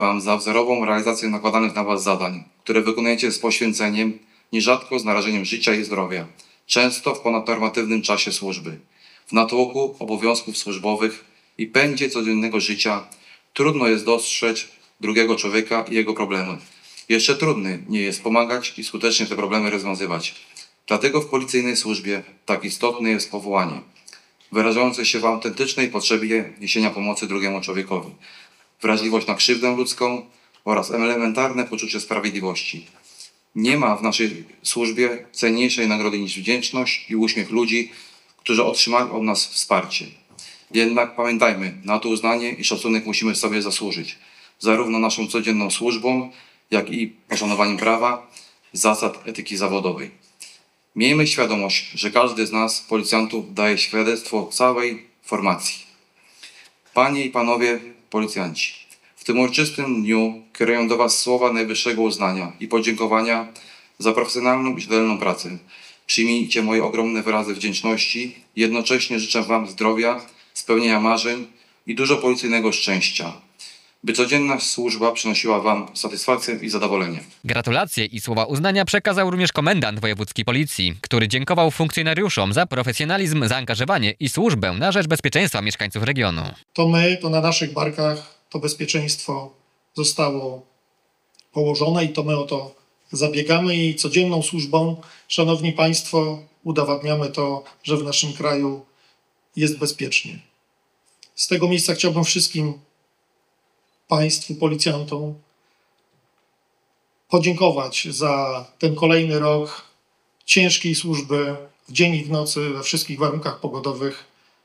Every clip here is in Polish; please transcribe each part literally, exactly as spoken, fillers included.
Wam za wzorową realizację nakładanych na Was zadań, które wykonujecie z poświęceniem, nierzadko z narażeniem życia i zdrowia, często w ponadnormatywnym czasie służby. W natłoku obowiązków służbowych i pędzie codziennego życia trudno jest dostrzec drugiego człowieka i jego problemy. Jeszcze trudniej nie jest pomagać i skutecznie te problemy rozwiązywać. Dlatego w policyjnej służbie tak istotne jest powołanie, wyrażające się w autentycznej potrzebie niesienia pomocy drugiemu człowiekowi, wrażliwość na krzywdę ludzką oraz elementarne poczucie sprawiedliwości. Nie ma w naszej służbie cenniejszej nagrody niż wdzięczność i uśmiech ludzi, którzy otrzymają od nas wsparcie. Jednak pamiętajmy, na to uznanie i szacunek musimy sobie zasłużyć, zarówno naszą codzienną służbą, jak i poszanowaniem prawa, zasad etyki zawodowej. Miejmy świadomość, że każdy z nas, policjantów, daje świadectwo całej formacji. Panie i panowie policjanci, w tym uroczystym dniu kieruję do Was słowa najwyższego uznania i podziękowania za profesjonalną i rzetelną pracę. Przyjmijcie moje ogromne wyrazy wdzięczności. Jednocześnie życzę Wam zdrowia, spełnienia marzeń i dużo policyjnego szczęścia, by codzienna służba przynosiła Wam satysfakcję i zadowolenie. Gratulacje i słowa uznania przekazał również komendant wojewódzkiej policji, który dziękował funkcjonariuszom za profesjonalizm, zaangażowanie i służbę na rzecz bezpieczeństwa mieszkańców regionu. To my, to na naszych barkach to bezpieczeństwo zostało położone i to my o to zabiegamy i codzienną służbą, szanowni państwo, udowadniamy to, że w naszym kraju jest bezpiecznie. Z tego miejsca chciałbym wszystkim państwu, policjantom podziękować za ten kolejny rok ciężkiej służby w dzień i w nocy, we wszystkich warunkach pogodowych,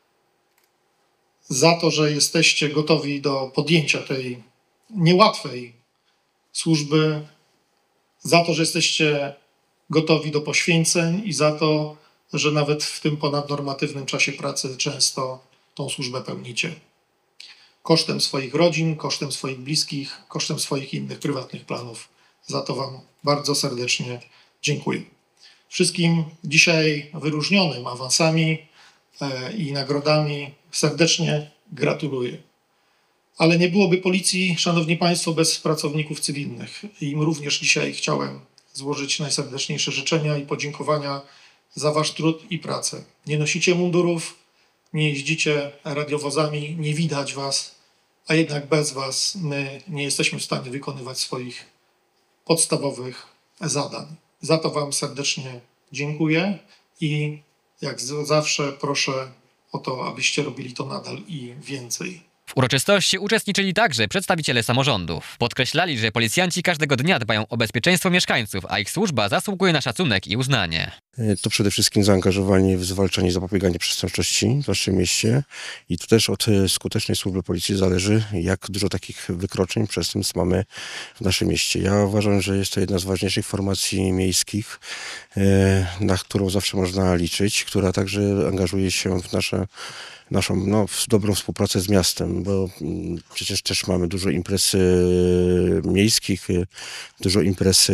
za to, że jesteście gotowi do podjęcia tej niełatwej służby, za to, że jesteście gotowi do poświęceń i za to, że nawet w tym ponadnormatywnym czasie pracy często tą służbę pełnicie. Kosztem swoich rodzin, kosztem swoich bliskich, kosztem swoich innych prywatnych planów. Za to Wam bardzo serdecznie dziękuję. Wszystkim dzisiaj wyróżnionym awansami i nagrodami serdecznie gratuluję. Ale nie byłoby policji, szanowni państwo, bez pracowników cywilnych. Im również dzisiaj chciałem złożyć najserdeczniejsze życzenia i podziękowania za Wasz trud i pracę. Nie nosicie mundurów, nie jeździcie radiowozami, nie widać Was, a jednak bez Was my nie jesteśmy w stanie wykonywać swoich podstawowych zadań. Za to Wam serdecznie dziękuję i jak zawsze proszę o to, abyście robili to nadal i więcej. W uroczystości uczestniczyli także przedstawiciele samorządów. Podkreślali, że policjanci każdego dnia dbają o bezpieczeństwo mieszkańców, a ich służba zasługuje na szacunek i uznanie. To przede wszystkim zaangażowanie w zwalczanie i zapobieganie przestępczości w naszym mieście i tu też od skutecznej służby policji zależy, jak dużo takich wykroczeń, przestępstw mamy w naszym mieście. Ja uważam, że jest to jedna z ważniejszych formacji miejskich, na którą zawsze można liczyć, która także angażuje się w nasze naszą no, dobrą współpracę z miastem, bo przecież też mamy dużo imprez e, miejskich, e, dużo imprez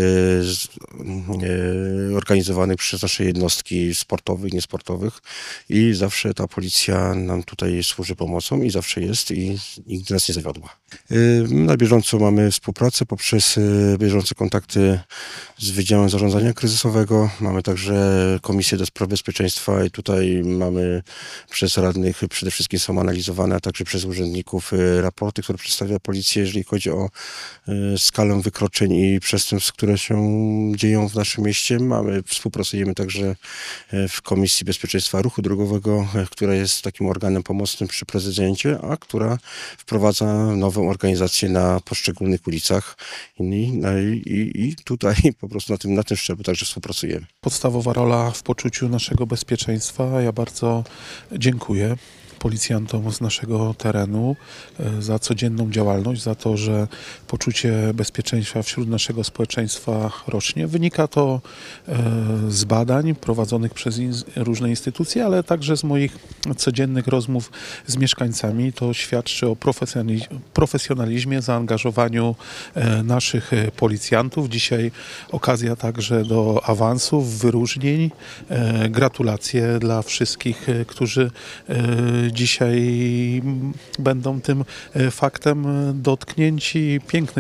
e, organizowanych przez nasze jednostki sportowych, niesportowych i zawsze ta policja nam tutaj służy pomocą i zawsze jest i nigdy nas nie zawiodła. E, na bieżąco mamy współpracę poprzez e, bieżące kontakty z Wydziałem Zarządzania Kryzysowego. Mamy także Komisję do Spraw Bezpieczeństwa i tutaj mamy przez radnych przede wszystkim są analizowane, a także przez urzędników raporty, które przedstawia policja, jeżeli chodzi o skalę wykroczeń i przestępstw, które się dzieją w naszym mieście. Mamy, współpracujemy także w Komisji Bezpieczeństwa Ruchu Drogowego, która jest takim organem pomocnym przy prezydencie, a która wprowadza nową organizację na poszczególnych ulicach i, i, i tutaj po prostu na tym, na tym szczeblu także współpracujemy. Podstawowa rola w poczuciu naszego bezpieczeństwa. Ja bardzo dziękuję policjantom z naszego terenu za codzienną działalność, za to, że poczucie bezpieczeństwa wśród naszego społeczeństwa rośnie. Wynika to z badań prowadzonych przez różne instytucje, ale także z moich codziennych rozmów z mieszkańcami. To świadczy o profesjonalizmie, zaangażowaniu naszych policjantów. Dzisiaj okazja także do awansów, wyróżnień. Gratulacje dla wszystkich, którzy dzisiaj będą tym faktem dotknięci. Piękne